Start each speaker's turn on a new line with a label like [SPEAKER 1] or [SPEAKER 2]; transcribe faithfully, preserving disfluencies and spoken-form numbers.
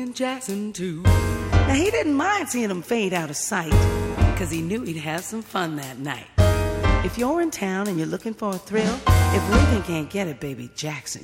[SPEAKER 1] Jackson too. Now he didn't mind seeing them fade out of sight, cause he knew he'd have some fun that night. If you're in town and you're looking for a thrill, if Lincoln can't get it, baby, Jackson